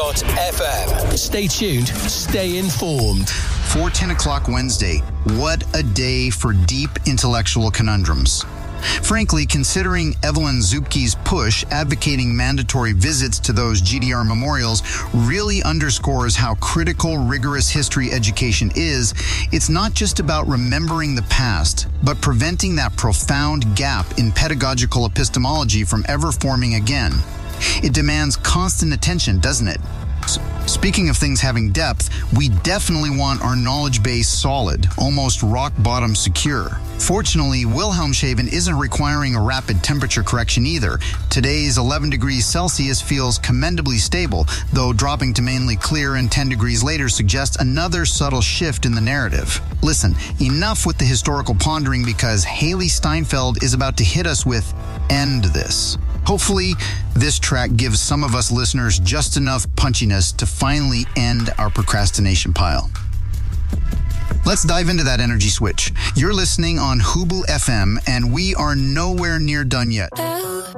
Evolve.fm. Stay tuned, stay informed. For 10 o'clock Wednesday, what a day for deep intellectual conundrums. Frankly, considering Evelyn Zupke's push advocating mandatory visits to those GDR memorials really underscores how critical rigorous history education is, it's not just about remembering the past, but preventing that profound gap in pedagogical epistemology from ever forming again. It demands constant attention, doesn't it? Speaking of things having depth, we definitely want our knowledge base solid, almost rock-bottom secure. Fortunately, Wilhelmshaven isn't requiring a rapid temperature correction either. Today's 11 degrees Celsius feels commendably stable, though dropping to mainly clear and 10 degrees later suggests another subtle shift in the narrative. Listen, enough with the historical pondering because Haley Steinfeld is about to hit us with "End this." Hopefully, this track gives some of us listeners just enough punchiness to finally end our procrastination pile. Let's dive into that energy switch. You're listening on Hubu FM, and we are nowhere near done yet.